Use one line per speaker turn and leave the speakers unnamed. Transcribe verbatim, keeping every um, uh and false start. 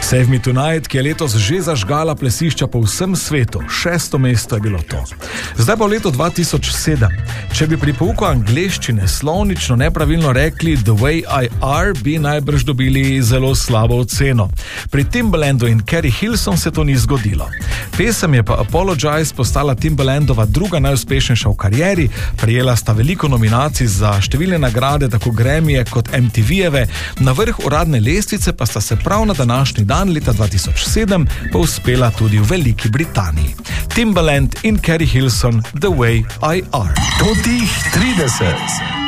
Save Me Tonight, ki je letos že zažgala plesišča po vsem svetu. Šesto mesto je bilo to. Zdaj pa v letu dva tisoč sedem. Če bi pri pouku angleščine slovnično nepravilno rekli The Way I Are, bi najbrž dobili zelo slabo oceno. Pri Timbalandu in Carrie Hilson se to ni zgodilo. Pesem je pa Apologize postala Timbalandova druga najuspešnejša v karieri, prejela sta veliko nominacij za številne nagrade, tako Grammyje kot M T V-jeve, na vrh uradne lestvice pa sta se prav na današnji dan leta dva tisoč sedem povzpela tudi v Veliki Britaniji. Timbaland in Carrie Hilson, The Way I Are.
Totih trideset.